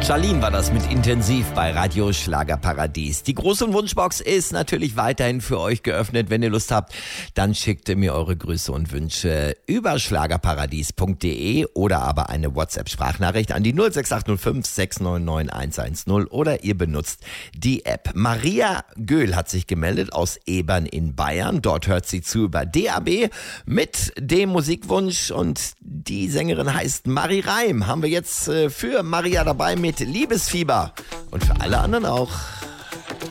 Charlene war das mit Intensiv bei Radio Schlagerparadies. Die große Wunschbox ist natürlich weiterhin für euch geöffnet. Wenn ihr Lust habt, dann schickt mir eure Grüße und Wünsche über schlagerparadies.de oder aber eine WhatsApp-Sprachnachricht an die 06805 699 110 oder ihr benutzt die App. Maria Göhl hat sich gemeldet aus Ebern in Bayern. Dort hört sie zu über DAB mit dem Musikwunsch und die Sängerin heißt Marie Reim. Haben wir jetzt für Maria dabei mit Liebesfieber und für alle anderen auch.